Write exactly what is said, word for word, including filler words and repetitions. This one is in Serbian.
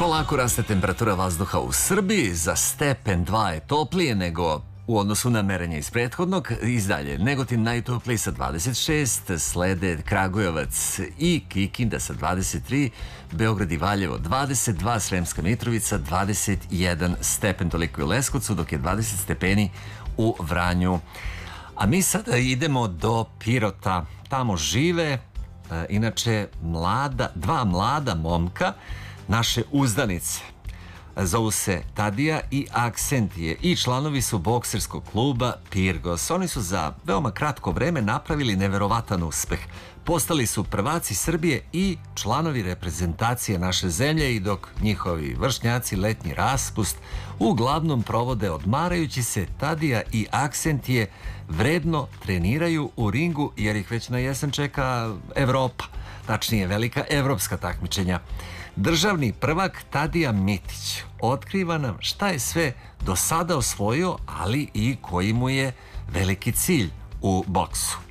Polako raste temperatura vazduha u Srbiji, za stepen dva je toplije nego u odnosu na merenje iz prethodnog. Izdalje, Negotin najtopliji sa dvadeset šest, slede Kragujevac i Kikinda sa dvadeset tri, Beograd i Valjevo dvadeset dva, Sremska Mitrovica dvadeset jedan stepen, toliko i u Leskovcu, dok je dvadeset stepeni u Vranju. A mi sada idemo do Pirota. Tamo žive, inače, mlada, dva mlada momka, naše uzdanice. Zovu se Tadija i Aksentije i članovi su bokserskog kluba Pirgos. Oni su za veoma kratko vreme napravili neverovatan uspeh. Postali su prvaci Srbije i članovi reprezentacije naše zemlje, i dok njihovi vršnjaci letnji raspust uglavnom provode odmarajući se, Tadija i Aksentije vredno treniraju u ringu, jer ih već na jesen čeka Evropa, tačnije velika evropska takmičenja. Državni prvak Tadija Mitić otkriva nam šta je sve do sada osvojio, ali i koji mu je veliki cilj u boksu.